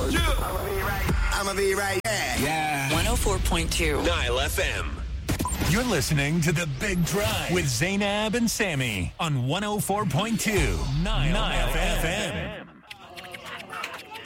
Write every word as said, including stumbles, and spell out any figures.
I'ma be right back. Yeah. one oh four point two Nile F M. You're listening to The Big Drive with Zainab and Sammy on one oh four point two Nile, Nile F M.